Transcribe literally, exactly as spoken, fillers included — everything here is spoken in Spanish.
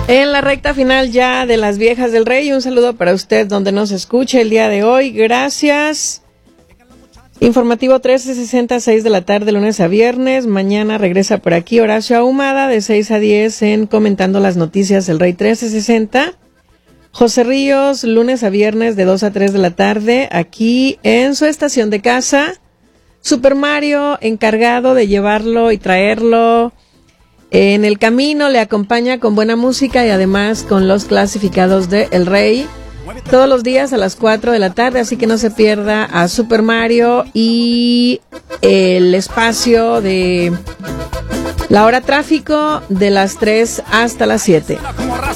En la recta final ya de Las Viejas del Rey, un saludo para usted donde nos escuche el día de hoy. Gracias. Informativo trece sesenta, seis de la tarde, lunes a viernes. Mañana regresa por aquí Horacio Ahumada de seis a diez en Comentando las Noticias del Rey trece sesenta. José Ríos, lunes a viernes de dos a tres de la tarde, aquí en su estación de casa. Super Mario, encargado de llevarlo y traerlo en el camino, le acompaña con buena música y además con los clasificados de El Rey. Todos los días a las cuatro de la tarde, así que no se pierda a Super Mario y el espacio de la hora tráfico de las tres hasta las siete.